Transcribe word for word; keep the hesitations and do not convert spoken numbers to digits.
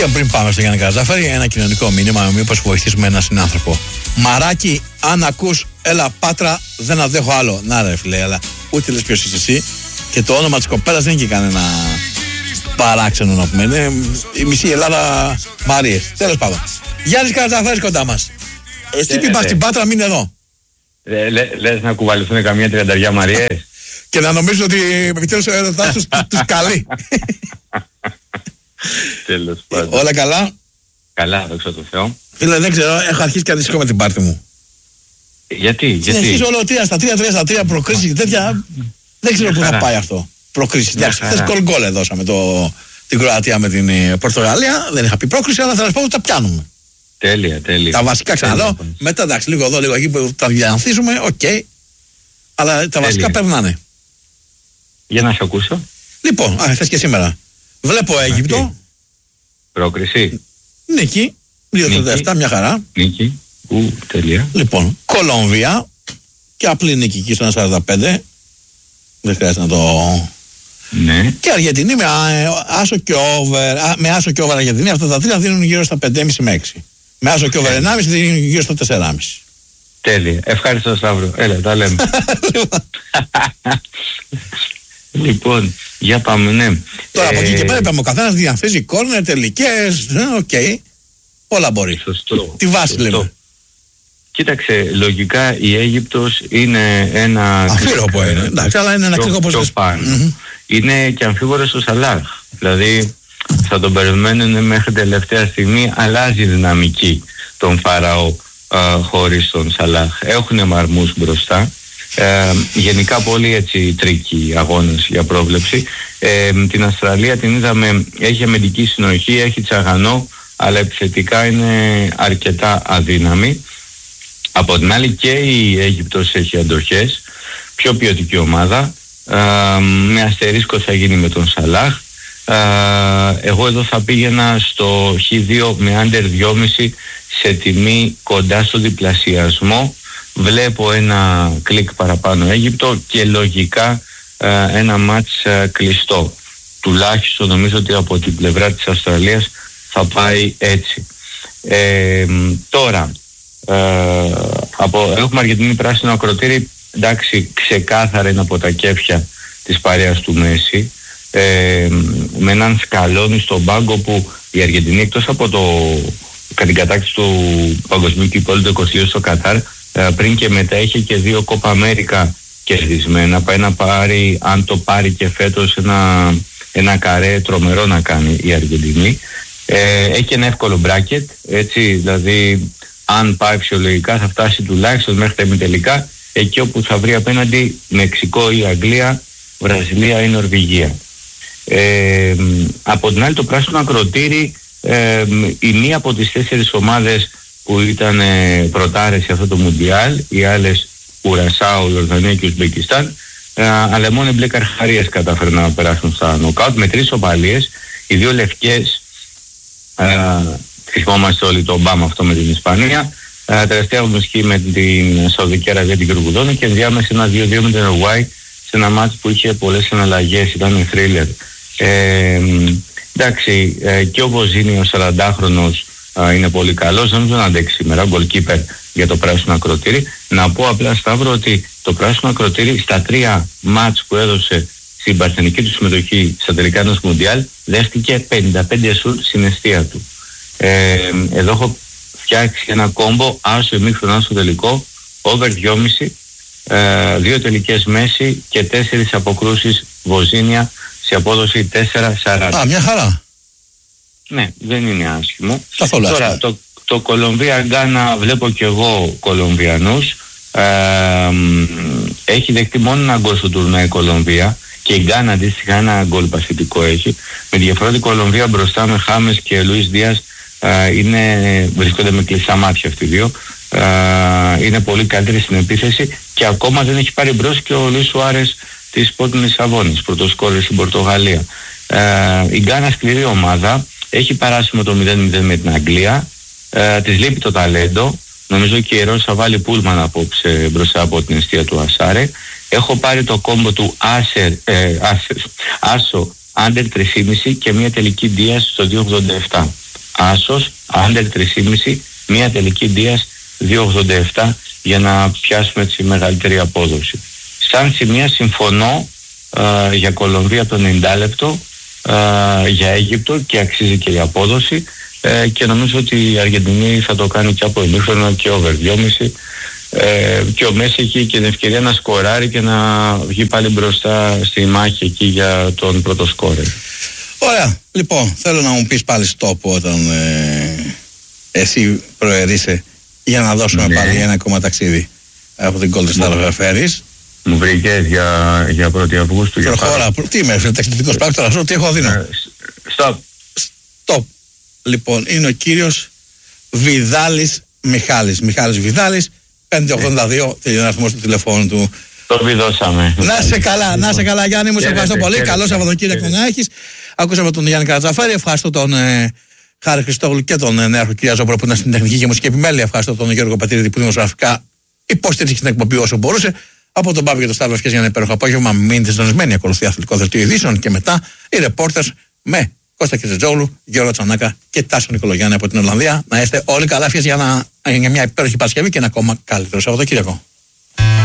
Και πριν πάμε στο Γιάννη Καρατζαφέρη, ένα κοινωνικό μήνυμα, μήπως βοηθήσουμε έναν συνάνθρωπο. Μαράκι, αν ακούς, έλα Πάτρα, δεν αντέχω άλλο. Να ρε φίλε, αλλά ούτε λες ποιος είσαι εσύ. Και το όνομα της κοπέλας δεν είναι και κανένα παράξενο να πούμε. Είναι η μισή Ελλάδα Μαρίες. Τέλος πάντων. Γιάννης Καρατζαφέρης κοντά μας. Εσύ πει πας στην Πάτρα, μείνε εδώ. Ε, λέ, λες να κουβαληθούν καμία τριανταριά Μαριές. Και να νομίζω ότι επιτέλους ο έρωτάς τους τους καλεί. Τέλος πάντων. Όλα καλά. Καλά, δόξα τω Θεώ. Φίλε, δεν ξέρω, έχω αρχίσει και ανησυχώ με την πάρτι μου. Γιατί, γιατί. Συνεχίζω όλο τρία στα τρία, τρία στα τρία προκρίσεις και τέτοια. Δεν ξέρω πού θα πάει αυτό. Προκρίσεις. Χθες γκολ γκολ δώσαμε το, την Κροατία με την ε, Πορτογαλία. Δεν είχα πει πρόκριση, αλλά θα σας πω ότι τα πιάνουμε. Τέλεια, τέλεια. Τα βασικά ξαναδώ. Μετά εντάξει, λίγο εδώ, λίγο εκεί που τα διανθίζουμε, οκ. Okay. Αλλά τα τέλεια. Βασικά περνάνε. Για να σε ακούσω. Λοιπόν, α, θες και σήμερα. Βλέπω Αίγυπτο. Πρόκριση. Νίκη. δύο τριάντα επτά, μια χαρά. Νίκη. Ου, τέλεια. Λοιπόν, Κολομβία. Και απλή νίκη εκεί στο ένα σαράντα πέντε. Δεν χρειάζεται να το... Ναι. Και Αργεντινή με άσο και over. Α, με άσο και over Αργεντινή. Αυτά τα τρία δίνουν γύρω στα πέντε κόμμα πέντε με έξι. Με άσο και over ενάμιση δίνουν γύρω στα τέσσερα κόμμα πέντε. Τέλεια. Ευχαριστώ Σταύρο. Έλα, τα λέμε. Λοιπόν, για πάμε, ναι. Τώρα από εκεί και πέρα είπαμε ο καθένας διαθέσει κόρνερ, τελικές, οκ. Okay. Όλα μπορεί. Σωστό. Τη βάση Σωστό. λέμε. Κοίταξε, λογικά η Αίγυπτος είναι ένα... Αμφίροπο είναι, εντάξει, αλλά είναι ένα κρίκο όπως πάνω. Είναι και αμφίβολος ο Σαλάχ. Δηλαδή θα τον περιμένουν μέχρι τελευταία στιγμή, αλλάζει η δυναμική των Φαραώ uh, χωρίς τον Σαλάχ. Έχουν μαρμούς μπροστά. Ε, γενικά πολύ έτσι τρίκοι αγώνες για πρόβλεψη. Ε, την Αυστραλία την είδαμε, έχει αμυντική συνοχή, έχει τσαγανό, αλλά επιθετικά είναι αρκετά αδύναμη. Από την άλλη και η Αίγυπτος έχει αντοχές, πιο ποιοτική ομάδα, ε, με αστερίσκο θα γίνει με τον Σαλάχ. Ε, εγώ εδώ θα πήγαινα στο χ δύο με άντερ δυόμισι σε τιμή κοντά στο διπλασιασμό. Βλέπω ένα κλικ παραπάνω Αίγυπτο και λογικά ε, ένα μάτς ε, κλειστό. Τουλάχιστον νομίζω ότι από την πλευρά της Αυστραλίας θα πάει έτσι. Ε, τώρα, ε, από, έχουμε Αργεντινή πράσινο ακροτήρι, εντάξει, ξεκάθαρα είναι από τα κέφια της παρέας του Μέση. Ε, με έναν Σκαλόνι στον πάγκο που η Αργεντινή εκτός από το κατά την κατάκτηση του παγκοσμίου κυπέλλου το είκοσι δύο στο Κατάρ, πριν και μετά είχε και δύο Κόπα Αμέρικα κερδισμένα. Πάει να πάρει, αν το πάρει και φέτος, ένα, ένα καρέ τρομερό να κάνει η Αργεντινή. Ε, έχει ένα εύκολο μπράκετ, έτσι, δηλαδή αν πάει φυσιολογικά θα φτάσει τουλάχιστον μέχρι τα ημιτελικά, εκεί όπου θα βρει απέναντι Μεξικό ή Αγγλία, Βραζιλία ή Νορβηγία. Ε, από την άλλη το πράσινο ακροτήρι, ε, η μία από τις τέσσερις ομάδες που ήταν ε, πρωτάρες σε αυτό το Μουντιάλ, οι άλλες Κουρασάου, Ιορδανία και Ουσμπεκιστάν, ε, αλλά μόνο οι μπλε καρχαρίες κατάφεραν να περάσουν στα νοκάουτ με τρεις οπαλίες. Οι δύο λευκές, ε, θυμόμαστε όλοι το μπάμ αυτό με την Ισπανία, ε, τελευταία γνωστική με την Σαουδική Αραβία, την Κυρκουδόνη, και ενδιάμεσα ένα δύο δύο με την Ουρουάη σε ένα μάτς που είχε πολλές εναλλαγές, ήταν θρίλερ. Ε, εντάξει, ε, και ο Βοζίνη ο σαραντάχρονος Uh, είναι πολύ καλός, δεν νομίζω να αντέξει σήμερα, goalkeeper για το πράσινο ακροτήρι. Να πω απλά, Σταύρο, ότι το πράσινο ακροτήρι στα τρία μάτς που έδωσε στην παρθενική του συμμετοχή στα τελικά ενός Μουντιάλ δέχτηκε πενήντα πέντε σουτ στην αιστεία του. Ε, εδώ έχω φτιάξει ένα κόμπο, άσο ημίχρονο, άσο τελικό, over δυόμισι, ε, δύο τελικές μέση και τέσσερις αποκρούσεις Βοζίνια σε απόδοση τέσσερα σαράντα. Α, μια χαρά. Ναι, δεν είναι άσχημο. Καθόλου Τώρα, άσχημο. το, το Κολομβία-Γκάνα βλέπω και εγώ Κολομβιανούς. Ε, έχει δεχτεί μόνο ένα γκολ στο τουρνά η Κολομβία και η Γκάνα αντίστοιχα ένα γκολ παθητικό έχει. Με διαφορά την Κολομβία μπροστά με Χάμες και Λουίς Δίας ε, είναι, βρίσκονται με κλειστά μάτια αυτοί οι δύο. Ε, είναι πολύ καλύτερη στην επίθεση και ακόμα δεν έχει πάρει μπρος και ο Λουίς Σουάρες της Sporting Λισαβόνης, πρωτοσκόρερ στην Πορτογαλία. Ε, η Γκάνα σκληρή ομάδα. Έχει περάσει με το μηδέν μηδέν με την Αγγλία. Ε, της λείπει το ταλέντο. Νομίζω και η Ρώσα βάλει πούλμαν απόψε μπροστά από την αιστεία του Ασάρε. Έχω πάρει το κόμπο του Άσερ, ε, Άσερ, Άσο Άντερ τρία κόμμα πέντε και μια τελική Δίας στο δύο ογδόντα επτά. άσος, άντερ τρία κόμμα πέντε, μια τελική Δίας δύο ογδόντα επτά για να πιάσουμε τη μεγαλύτερη απόδοση. Σαν σημεία συμφωνώ α, για Κολομβία το ενενήντα λεπτό, α, για Αίγυπτο και αξίζει και η απόδοση, ε, και νομίζω ότι η Αργεντινή θα το κάνει και από ημίχρονο και over δυόμισι, ε, και ο Μέση έχει και την ευκαιρία να σκοράρει και να βγει πάλι μπροστά στη μάχη εκεί για τον πρώτο σκόρερ. Ωραία, λοιπόν, θέλω να μου πεις πάλι stop όταν ε, εσύ προαιρείσαι για να δώσουμε ναι. πάλι ένα ακόμα ταξίδι από την Golden Star of Ferries. Μου βρήκες για, για πρώτη Αυγούστου. Προχώρα, προ... τι είμαι, ταξιδιωτικός πράκτορας, τι έχω δίνω. Stop. Stop. Λοιπόν, είναι ο κύριος Βιδάλης Μιχάλης. Μιχάλης Βιδάλης, πέντε ογδόντα δύο, τελειώνει ο αριθμός του τηλεφώνου του. Το βιδώσαμε. Να σε καλά, να σε καλά Γιάννη μου, σε ευχαριστώ πολύ. Καλό Σαββατοκύριακο να έχεις. Ακούσαμε τον Γιάννη Καρατζαφέρη, ευχαριστώ τον ε, Χάρη Χριστόγλου και τον ε, νέαρχο κ. Ζόπρο που ήταν στην τεχνική και μουσική επιμέλεια. Ευχαριστώ τον Γιώργο Πατήρηδη που δημοσιογραφικά υποστήριξε την εκπομπή όσο μπορούσε. Από τον Πάπη και τον Σταύρο ευχές για ένα υπέροχο απόγευμα. Μείνετε συντονισμένοι, ακολουθεί αθλητικό δελτίο ειδήσεων και μετά οι reporters με Κώστα Κιζετζόγλου, Γιώργο Τσανάκα και Τάσο Νικολογιάννη από την Ολλανδία. Να είστε όλοι καλά, για, να, για μια υπέροχη Παρασκευή και ένα ακόμα καλύτερο Σαββατοκύριακο.